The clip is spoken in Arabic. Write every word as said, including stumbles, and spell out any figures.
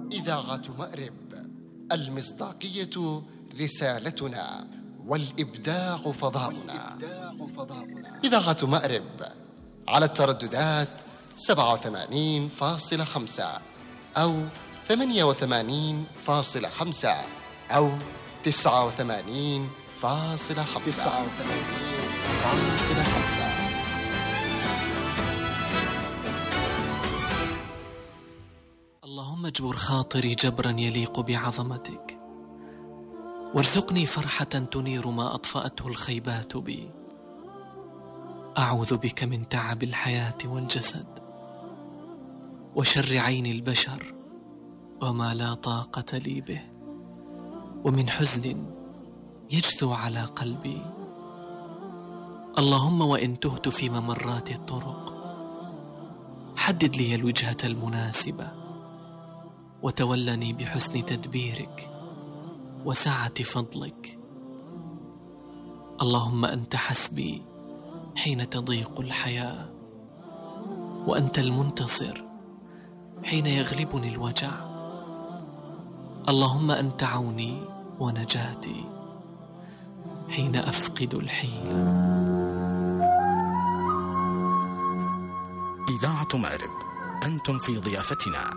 إذاعة مأرب، المصداقية رسالتنا، والإبداع فضاؤنا. إذاعة مأرب على الترددات سبعة وثمانين فاصلة خمسة أو ثمانية وثمانين فاصلة خمسة أو تسعة وثمانين فاصلة خمسة. اللهم اجبر خاطري جبرا يليق بعظمتك، وارزقني فرحة تنير ما أطفأته الخيبات بي. أعوذ بك من تعب الحياة والجسد، وشر عين البشر وما لا طاقة لي به، ومن حزن يجثو على قلبي. اللهم وإن تهت في ممرات الطرق، حدد لي الوجهة المناسبة، وتولني بحسن تدبيرك وسعة فضلك. اللهم أنت حسبي حين تضيق الحياة، وأنت المنتصر حين يغلبني الوجع. اللهم أنت عوني ونجاتي حين أفقد الحيلة. إذاعة مأرب، أنتم في ضيافتنا.